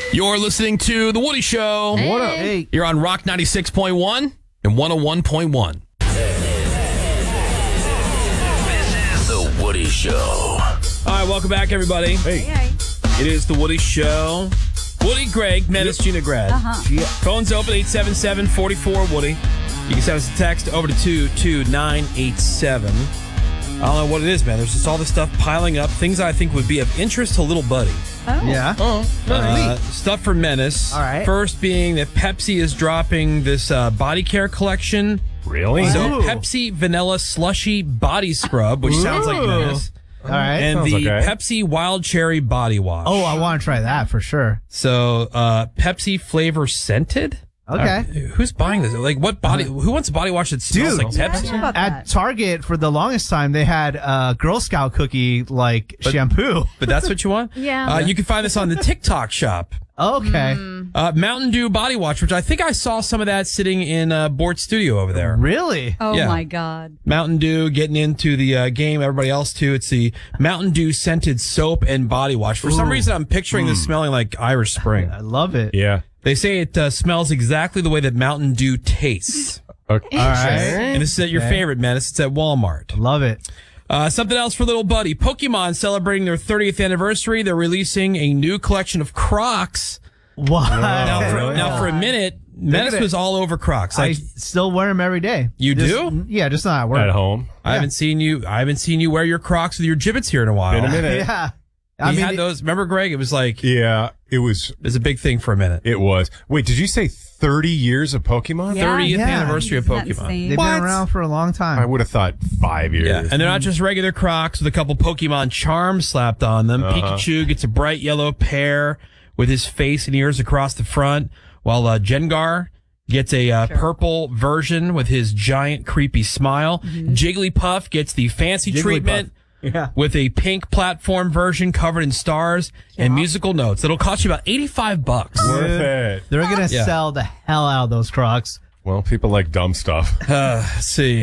You're listening to The Woody Show. Hey. What up? Hey. You're on Rock 96.1 and 101.1. This is The Woody Show. All right, welcome back, everybody. Hey. It is The Woody Show. Woody, Greg, Menace, Gina, Grad. Phones open, 877-44-WOODY. You can send us a text over to 22987. I don't know what it is, man. There's just all this stuff piling up. Things I think would be of interest to Little Buddy. Oh. Yeah. Stuff for Menace. All right. First being that Pepsi is dropping this body care collection. Really? So Ooh. Pepsi Vanilla Slushy Body Scrub, which sounds like Menace. All right. And Sounds the okay. Pepsi Wild Cherry Body Wash. Oh, I want to try that for sure. So Pepsi flavor scented? Okay. Who's buying this? Like, what body? Who wants a body wash that smells Dude. like How Pepsi? about At that? Target, for the longest time, they had Girl Scout cookie shampoo. But that's what you want? Yeah. You can find this on the TikTok shop. Okay. Mountain Dew body wash, which I think I saw some of that sitting in Bort's studio over there. Really? Oh, Yeah. my God. Mountain Dew getting into the game. Everybody else too. It's the Mountain Dew scented soap and body wash. For some Ooh. reason, I'm picturing this smelling like Irish Spring. I love it. Yeah. They say it smells exactly the way that Mountain Dew tastes. Okay. All right. And this is at your Okay. favorite, Menace. It's at Walmart. Love it. Something else for Little Buddy. Pokemon celebrating their 30th anniversary. They're releasing a new collection of Crocs. What? Now, for a minute, Menace at it. was all over Crocs. I Like, still wear them every day. You Just- do? Yeah, just not at work. At home. I haven't seen you wear your Crocs with your gibbets here in a while. In a minute. Yeah. You had those. Remember, Greg? It was like Yeah, it was. a big thing for a minute. It was. Wait, did you say 30 years of Pokemon? Yeah. 30th yeah. anniversary of Isn't that Pokemon. insane? They've What? been around for a long time. I would have thought 5 years. Yeah, and they're not just regular Crocs with a couple Pokemon charms slapped on them. Pikachu gets a bright yellow pair with his face and ears across the front, while Jengar gets a purple version with his giant creepy smile. Jigglypuff gets the fancy treatment Yeah. with a pink platform version covered in stars and musical notes. It'll cost you about $85. Worth it. They're going to Yeah. sell the hell out of those Crocs. Well, people like dumb stuff. Let's see.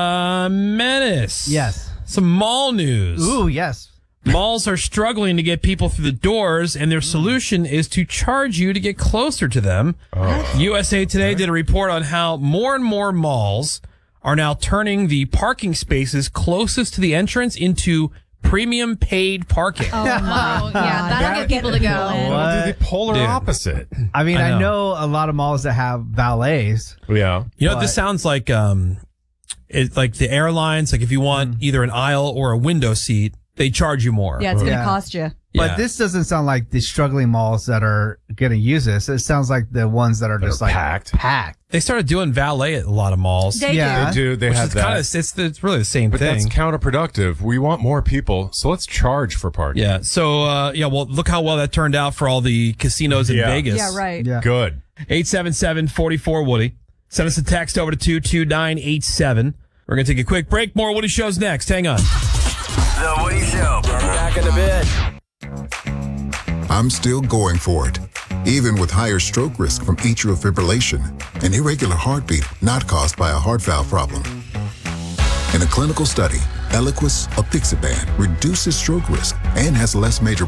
Menace. Yes. Some mall news. Ooh, yes. Malls are struggling to get people through the doors, and their solution is to charge you to get closer to them. USA Today did a report on how more and more malls are now turning the parking spaces closest to the entrance into premium paid parking. Oh, yeah. That'll get people to go. Well, do the polar Dude. opposite. I mean, I I know. know a lot of malls that have valets. Yeah. You know, this sounds like it's like the airlines. Like if you want either an aisle or a window seat, they charge you more. Yeah, it's going to Yeah. cost you. But Yeah. this doesn't sound like the struggling malls that are going to use this. It sounds like the ones that are just are like packed. They started doing valet at a lot of malls. They Yeah. They do. They which have is that. kind of it's really the same but thing. that's counterproductive. We want more people, so let's charge for parking. Yeah. So, well, look how well that turned out for all the casinos in Yeah. Vegas. Yeah, right. Yeah. Good. 877-44-WOODY. Send us a text over to 22987. We're going to take a quick break. More Woody Shows next. Hang on. The Woody Show. Back in a bit. I'm still going for it, even with higher stroke risk from atrial fibrillation, an irregular heartbeat not caused by a heart valve problem. In a clinical study, Eliquis apixaban reduces stroke risk and has less major